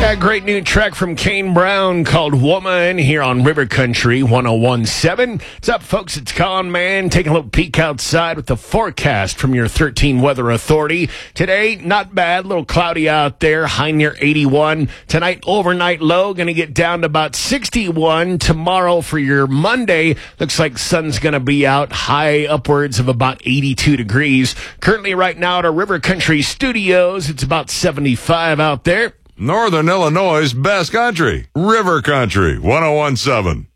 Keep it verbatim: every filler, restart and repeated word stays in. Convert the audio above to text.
That great new track from Kane Brown called Woman here on River Country one oh one point seven. What's up, folks? It's Con Man taking a little peek outside with the forecast from your thirteen Weather Authority. Today, not bad. A little cloudy out there, high near eighty-one. Tonight, overnight low, going to get down to about sixty-one. Tomorrow for your Monday, looks like sun's going to be out, high upwards of about eighty-two degrees. Currently right now at our River Country studios, it's about seventy-five out there. Northern Illinois' best country, River Country, one oh one point seven.